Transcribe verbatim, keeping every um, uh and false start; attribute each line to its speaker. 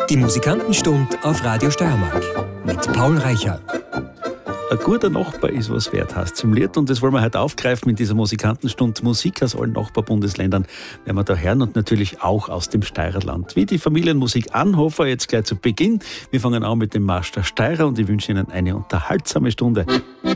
Speaker 1: Die Musikantenstunde auf Radio Steiermark mit Paul Reicher.
Speaker 2: Ein guter Nachbar ist was wert, heißt es im Lied. Und das wollen wir heute aufgreifen in dieser Musikantenstunde. Musik aus allen Nachbarbundesländern werden wir da hören und natürlich auch aus dem Steirerland. Wie die Familienmusik Anhofer jetzt gleich zu Beginn. Wir fangen an mit dem Marsch der Steirer und ich wünsche Ihnen eine unterhaltsame Stunde.